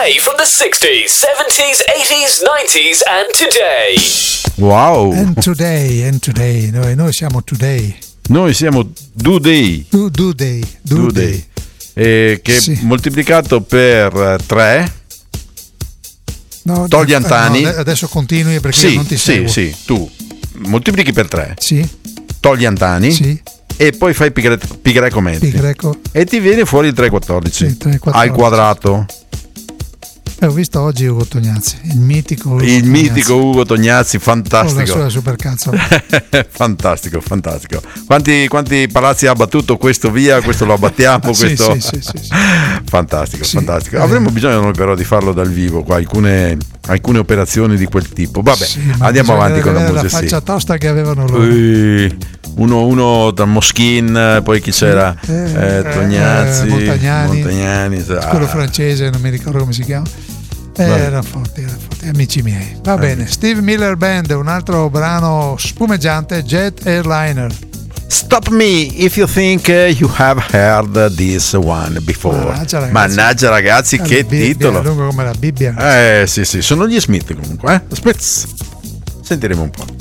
play from the 60s, 70s, 80s, 90s and today. Wow. And today. Noi siamo today. Noi siamo Do-Day. Do-Day. Che sì. Moltiplicato per 3 togli Antani. No, adesso continui perché io non ti seguo. Sì, tu moltiplichi per 3. Sì. Togli Antani. Sì. E poi fai pi greco metti. E ti viene fuori il 3,14. Sì, 3,14. Al quadrato. Ho visto oggi Ugo Tognazzi, il mitico Ugo Tognazzi, fantastico. Con la sua supercazzo. fantastico. Quanti palazzi ha abbattuto, questo via, questo lo abbattiamo, questo. Sì. Fantastico. Avremmo bisogno però di farlo dal vivo qua, alcune operazioni di quel tipo. Vabbè, andiamo avanti con la musica. La faccia tosta che avevano loro. Uno da Moschin, poi chi c'era? Tognazzi, Montagnani, quello francese, non mi ricordo come si chiama. Era forte, amici miei. Va bene, Steve Miller Band, un altro brano spumeggiante, Jet Airliner. Stop me if you think you have heard this one before. Mannaggia ragazzi, che titolo! È lungo come la Bibbia. Sì, sono gli Smith comunque. Sentiremo un po'.